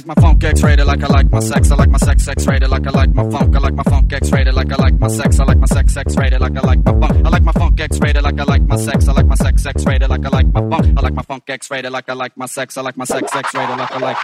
My funk X-rated like I like my sex. I like my sex X-rated like I like my funk. I like my funk X-rated like I like my sex. I like my sex X-rated like I like my funk. I like my funk X-rated like I like my sex. I like my sex X-rated like I like my funk. I like my funk X-rated like I like my sex. I like my sex X-rated like I like